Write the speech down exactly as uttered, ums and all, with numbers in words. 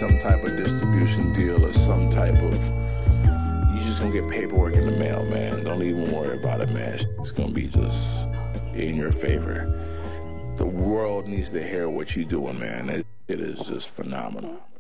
some type of distribution deal or some type of, you just gonna get paperwork in the mail, man. Don't even worry about it, man. It's gonna be just in your favor. The world needs to hear what you're doing, man. It, it is just phenomenal.